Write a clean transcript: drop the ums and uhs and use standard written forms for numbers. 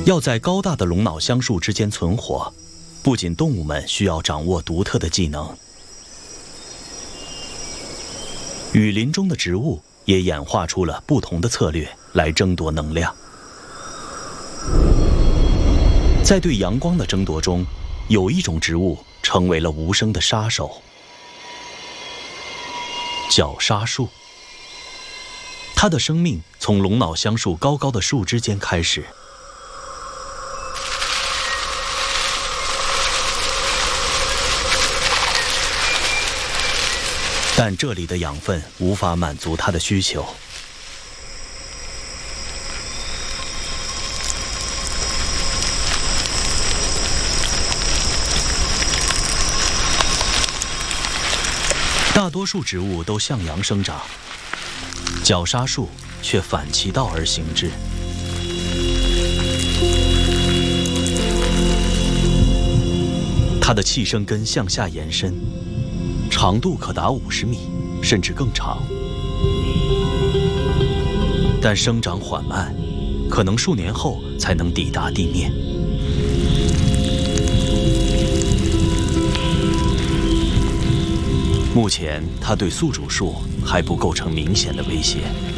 要在高大的龙脑香树之间存活，不仅动物们需要掌握独特的技能，雨林中的植物也演化出了不同的策略来争夺能量。在对阳光的争夺中，有一种植物成为了无声的杀手——角鲨树。它的生命从龙脑香树高高的树枝间开始。但这里的养分无法满足它的需求。大多数植物都向阳生长，角鲨树却反其道而行之。它的气生根向下延伸，长度可达50米，甚至更长。但生长缓慢，可能数年后才能抵达地面。目前，它对宿主树还不构成明显的威胁。